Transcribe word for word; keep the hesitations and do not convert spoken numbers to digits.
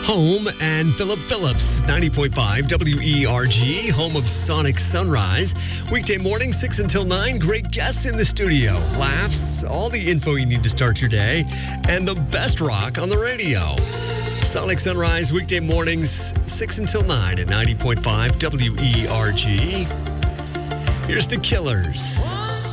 Home and Philip Phillips, ninety point five W E R G, home of Sonic Sunrise. Weekday morning, six until nine. Great guests in the studio. Laughs, all the info you need to start your day, and the best rock on the radio. Sonic Sunrise, weekday mornings, six until nine at ninety point five W E R G. Here's the Killers.